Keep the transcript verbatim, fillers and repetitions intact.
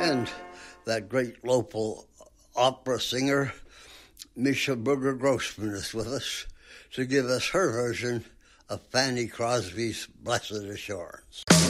And that great local opera singer, Misha Berger-Grossman, is with us to give us her version of Fanny Crosby's Blessed Assurance.